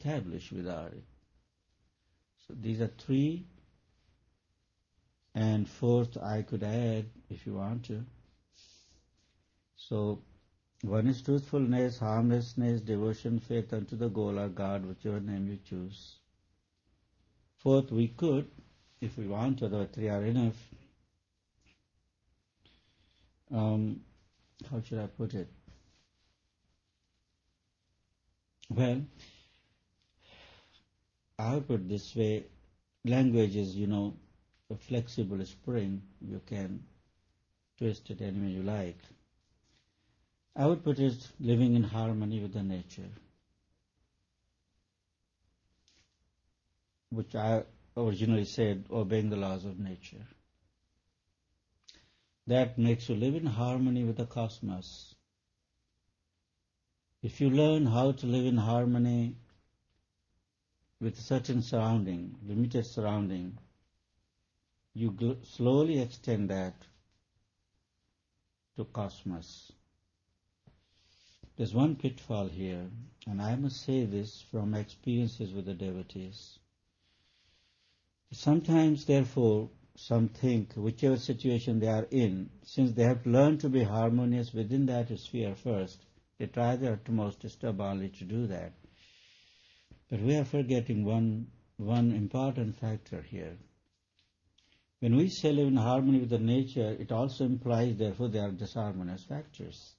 established without it. So these are three, and fourth I could add if you want to. So one is truthfulness, harmlessness, devotion, faith unto the goal or God, whichever name you choose. Fourth, we could, if we want to, the three are enough. How should I put it? Well, I would put it this way. Language is, a flexible spring. You can twist it any way you like. I would put it living in harmony with the nature, which I originally said obeying the laws of nature. That makes you live in harmony with the cosmos. If you learn how to live in harmony with a certain surrounding, limited surrounding, you slowly extend that to cosmos. There's one pitfall here, and I must say this from my experiences with the devotees. Sometimes, therefore, some think, whichever situation they are in, since they have learned to be harmonious within that sphere first, they try their utmost stubbornly to do that. But we are forgetting one important factor here. When we say live in harmony with the nature, it also implies, therefore, there are disharmonious factors.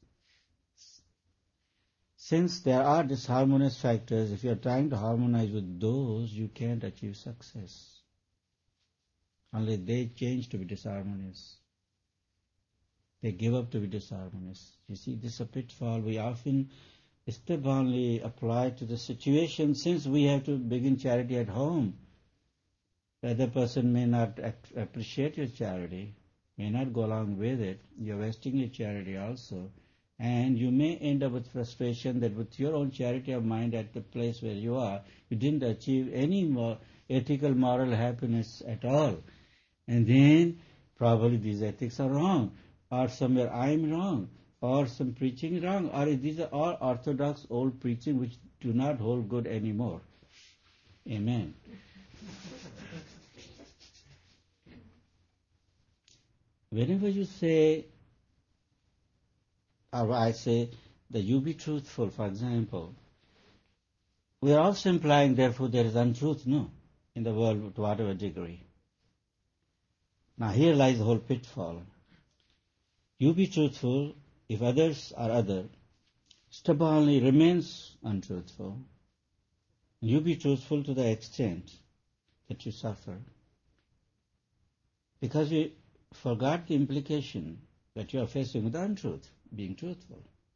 Since there are disharmonious factors, if you are trying to harmonize with those, you can't achieve success. Unless they change to be disharmonious. They give up to be disharmonious. You see, this is a pitfall we often stubbornly apply to the situation, since we have to begin charity at home. The other person may not appreciate your charity, may not go along with it. You're wasting your charity also. And you may end up with frustration that with your own charity of mind at the place where you are, you didn't achieve any more ethical, moral happiness at all. And then probably these ethics are wrong, or somewhere I'm wrong, or some preaching is wrong, or these are all orthodox old preaching which do not hold good anymore. Amen. Whenever you say, or I say that you be truthful, for example, we are also implying, therefore, there is untruth, no, in the world to whatever degree. Now here lies the whole pitfall. You be truthful if others are other, stubbornly remains untruthful. You be truthful to the extent that you suffer. Because you forgot the implication that you are facing with untruth, being truthful.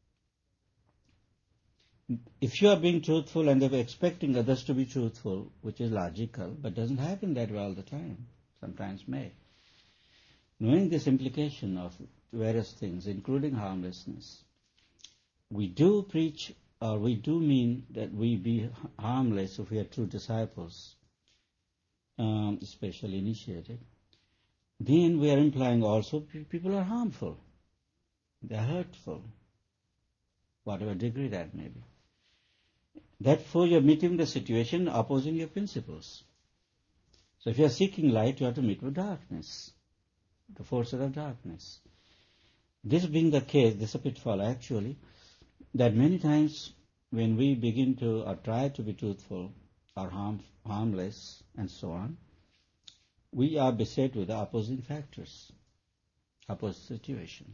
If you are being truthful and they're expecting others to be truthful, which is logical, but doesn't happen that way all the time, sometimes may. Knowing this implication of various things, including harmlessness, we do preach, or we do mean that we be harmless if we are true disciples, especially initiated. Then we are implying also people are harmful. They are hurtful, whatever degree that may be. Therefore, you are meeting the situation opposing your principles. So if you are seeking light, you have to meet with darkness, the forces of darkness. This being the case, this is a pitfall actually, that many times when we begin to or try to be truthful or harmless and so on, we are beset with the opposing factors, opposite situation.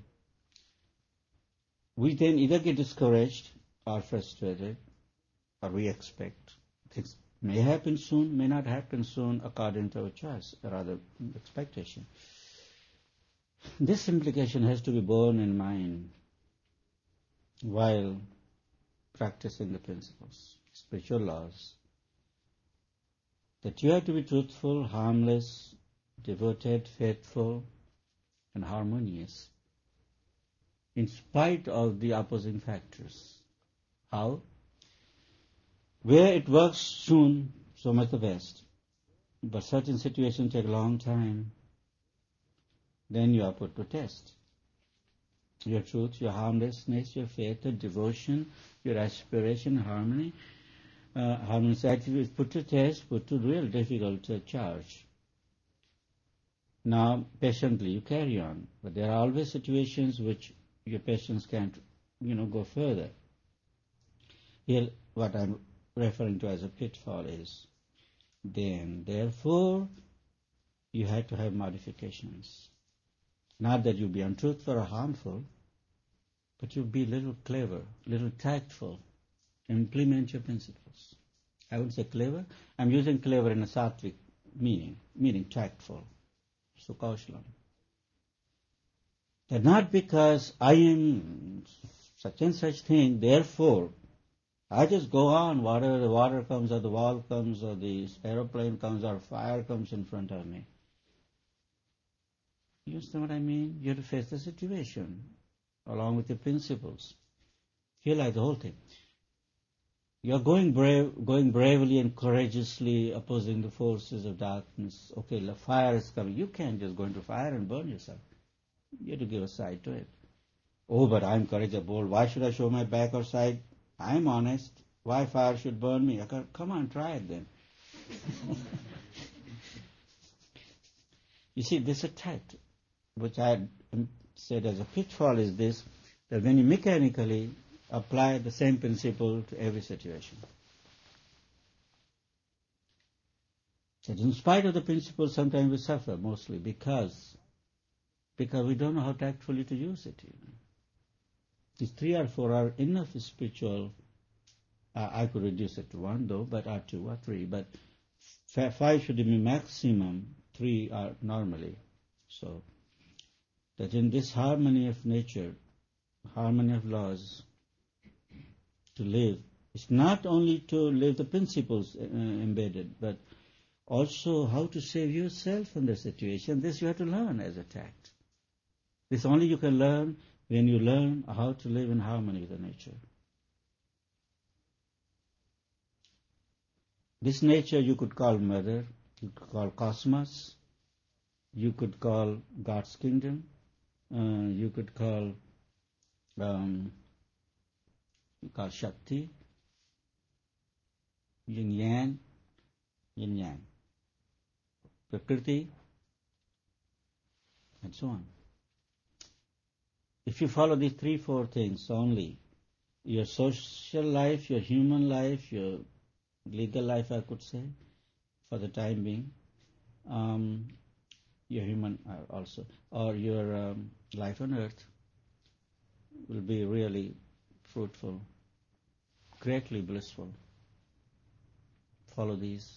We then either get discouraged or frustrated, or we expect things may happen soon, may not happen soon according to our choice or other expectation. This implication has to be borne in mind while practicing the principles, spiritual laws, that you have to be truthful, harmless, devoted, faithful, and harmonious in spite of the opposing factors. How? Where it works soon, so much the best. But certain situations take a long time. Then you are put to test. Your truth, your harmlessness, your faith, your devotion, your aspiration, harmony. harmonious attitude is put to test, put to real difficult charge. Now, patiently you carry on, but there are always situations which your patience can't, go further. Here, what I'm referring to as a pitfall is, then, therefore, you have to have modifications. Not that you be untruthful or harmful, but you be a little clever, little tactful. Implement your principles. I wouldn't say clever. I'm using clever in a sattvic meaning tactful. So kaushalam. That not because I am such and such thing, therefore, I just go on, whatever the water comes or the wall comes or the aeroplane comes or fire comes in front of me. You understand what I mean? You have to face the situation along with your principles. Realize the whole thing. You're going bravely and courageously opposing the forces of darkness. Okay, the fire is coming. You can't just go into fire and burn yourself. You have to give a side to it. Oh, but I'm courageous, bold. Why should I show my back or side? I'm honest. Why fire should burn me? Come on, try it then. You see, this attack, which I had said as a pitfall, is this, that when you mechanically apply the same principle to every situation. That in spite of the principle, sometimes we suffer, mostly because we don't know how tactfully to use it. These 3 or 4 are enough spiritual. I could reduce it to 1 though, but or 2 or 3. But 5 should be maximum. 3 are normally. So that in this harmony of nature, harmony of laws, to live, it's not only to live the principles embedded, but also how to save yourself from the situation. This you have to learn as a tact. This only you can learn when you learn how to live in harmony with the nature. This nature you could call mother, you could call cosmos, you could call God's kingdom, you could call Shakti, yin yang, Prakriti, and so on. If you follow these 3-4 things only, your social life, your human life, your legal life, I could say, for the time being, your human also, or your life on earth will be really fruitful, greatly blissful. Follow these.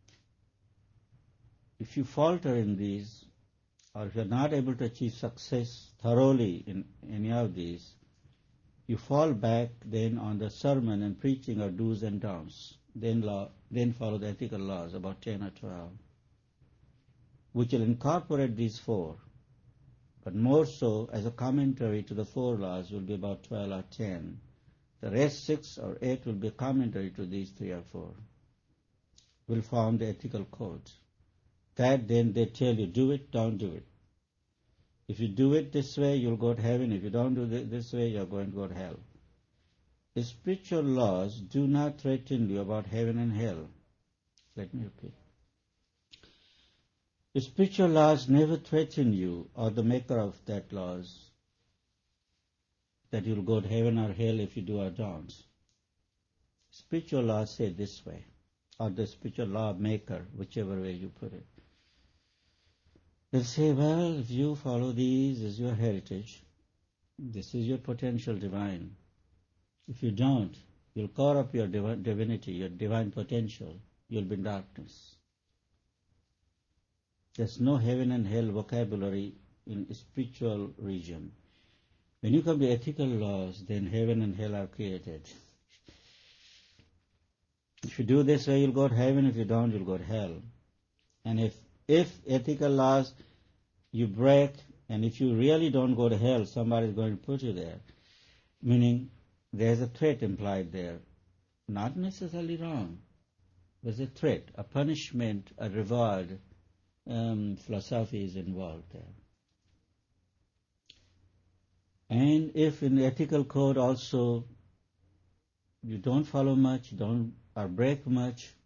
If you falter in these, or if you're not able to achieve success thoroughly in any of these, you fall back then on the sermon and preaching of do's and don'ts. Then follow the ethical laws, about 10 or 12, which will incorporate these 4. But more so, as a commentary to the 4 laws, will be about 12 or 10. The rest 6 or 8 will be a commentary to these 3 or 4. Will form the ethical code. That then they tell you, do it, don't do it. If you do it this way, you'll go to heaven. If you don't do it this way, you're going to go to hell. The spiritual laws do not threaten you about heaven and hell. Let me repeat. The spiritual laws never threaten you or the maker of that laws that you'll go to heaven or hell if you do or don't. Spiritual laws say this way, or the spiritual law maker, whichever way you put it. They'll say, well, if you follow these as your heritage, this is your potential divine. If you don't, you'll corrupt your divinity, your divine potential. You'll be in darkness. There's no heaven and hell vocabulary in spiritual region. When you come to ethical laws, then heaven and hell are created. If you do this way, you'll go to heaven. If you don't, you'll go to hell. And if ethical laws you break, and if you really don't go to hell, somebody is going to put you there. Meaning, there's a threat implied there. Not necessarily wrong. There's a threat, a punishment, a reward. Philosophy is involved there. And if in the ethical code also you don't follow much, or break much,